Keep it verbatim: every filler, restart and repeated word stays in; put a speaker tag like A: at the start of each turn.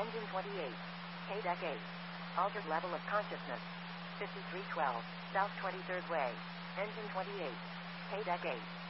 A: Engine twenty-eight. K deck eight. Altered level of consciousness. fifty-three twelve. South twenty-third Way. Engine twenty-eight. K deck eight.